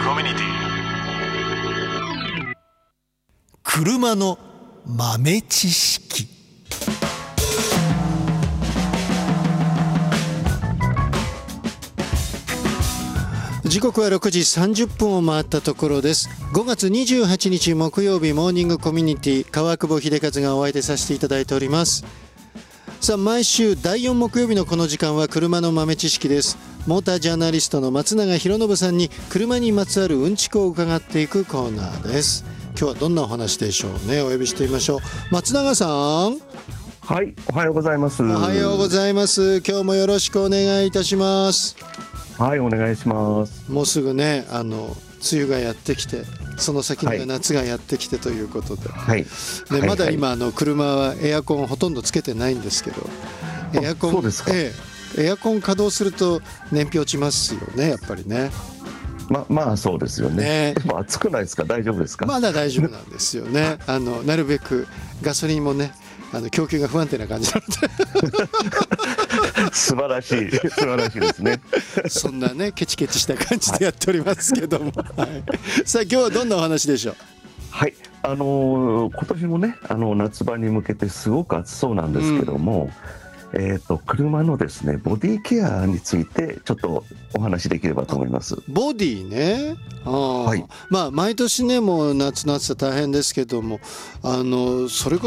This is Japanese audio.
コミュニティ。 車の豆知識。時刻は6時30分を回ったところです。5月28日木曜日、モーニングコミュニティ、川久保秀和がお相手させていただいております。さあ、毎週第4木曜日のこの時間は車の豆知識です。モータージャーナリストの松永博信さんに車にまつわるうんちくを伺っていくコーナーです。今日はどんなお話でしょうね。お呼びしてみましょう。松永さん。 はい、おはようございます。 おはようございます。今日もよろしくお願いいたします。 はい、お願いします。 もうすぐね、梅雨がやってきて、その先には夏がやってきてということで、 はいでまだはい今車はエアコンほとんどつけてないんですけど、エアコン、 そうですか。 エアコン稼働すると燃費落ちますよね、やっぱりね。 まあそうですよね。でも暑くないですか？大丈夫ですか？ まだ大丈夫なんですよね。なるべくガソリンもね、供給が不安定な感じなので素晴らしいですね。 そんなね、ケチケチした感じでやっておりますけども、はい、さあ今日はどんなお話でしょう？ はい、今年もね、夏場に向けてすごく暑そうなんですけども、車のですね、ボディケアについてちょっとお話できればと思います。 ボディね。 はい。 まあ毎年ね、もう夏の暑さ大変ですけども、それこ